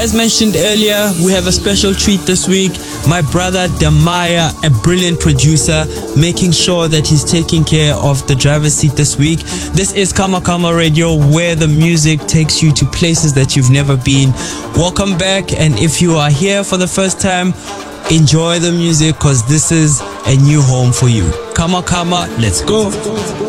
As mentioned earlier, we have a special treat this week. My brother Damaya, a brilliant producer, making sure that he's taking care of the driver's seat this week. This is Kama Kama Radio, where the music takes you to places that you've never been. Welcome back, and if you are here for the first time, enjoy the music, because this is a new home for you. Kama Kama, let's go.